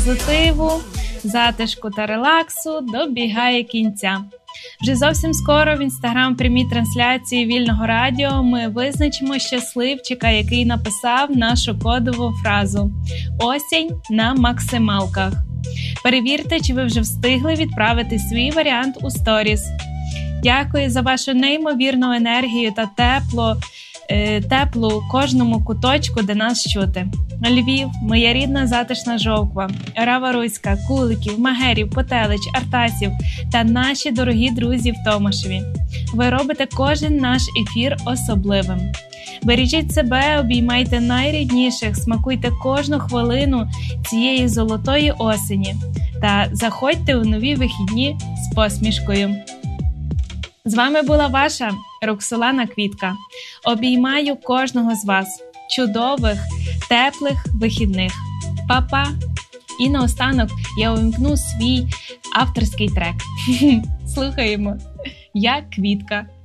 позитиву, затишку та релаксу добігає кінця. Вже зовсім скоро в Instagram прямій трансляції Вільного радіо ми визначимо щасливчика, який написав нашу кодову фразу «Осінь на максималках». Перевірте, чи ви вже встигли відправити свій варіант у сторіс. Дякую за вашу неймовірну енергію та теплу кожному куточку, де нас чути. Львів, моя рідна затишна Жовква, Рава-Руська, Куликів, Магерів, Потелич, Артасів та наші дорогі друзі в Томашеві. Ви робите кожен наш ефір особливим. Бережіть себе, обіймайте найрідніших, смакуйте кожну хвилину цієї золотої осені та заходьте у нові вихідні з посмішкою. З вами була ваша Роксолана Квітка. Обіймаю кожного з вас. Чудових, теплих вихідних. Па-па! І наостанок я увімкну свій авторський трек. Слухаємо. Я Квітка.